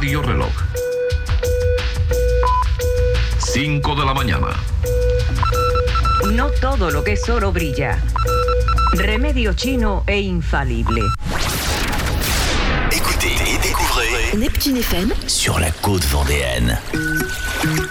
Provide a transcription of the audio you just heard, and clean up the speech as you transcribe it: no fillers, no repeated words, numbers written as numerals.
Radio Reloj. 5 de la mañana. No todo lo que es oro brilla. Remedio chino e infalible. Écoutez et découvrez Neptune FM sur la côte vendéenne.